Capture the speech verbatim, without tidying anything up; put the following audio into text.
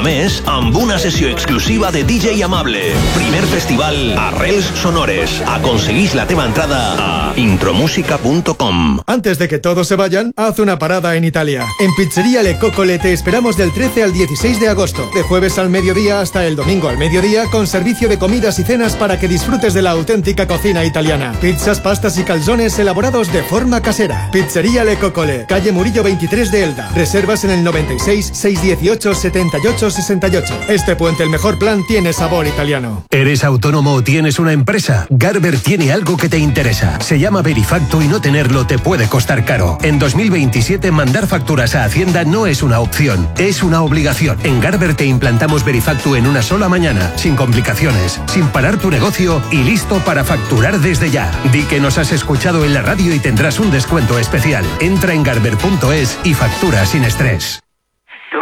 mes amb una sessió exclusiva de D J Amable. Primer festival Arrels Sonores. Aconseguís la teva entrada a intromusica punto com. Antes de que todos se vayan, haz una parada en Italia. En Pizzería Le Coccole te esperamos del trece al dieciséis de agosto, de jueves al mediodía hasta el domingo al mediodía, con servicio de comidas y cenas para que disfrutes de la auténtica cocina italiana. Pizzas, pastas y calzones elaborados de forma casera. Pizzería Le Coccole, calle Murillo veintitrés de Elda. Reservas en el noventa y seis, seiscientos dieciocho, setenta y ocho sesenta y ocho. Este puente, el mejor plan, tiene sabor italiano. ¿Eres autónomo o tienes una empresa? Garber tiene algo que te interesa. Se llama Verifacto y no tenerlo te puede costar caro. En dos mil veintisiete, mandar facturas a Hacienda no es una opción, es una obligación. En Garber te implantamos Verifacto en una sola mañana, sin complicaciones, sin parar tu negocio y listo para facturar desde ya. Di que nos has escuchado en la radio y tendrás un descuento especial. Entra en garber punto es y factura sin estrés.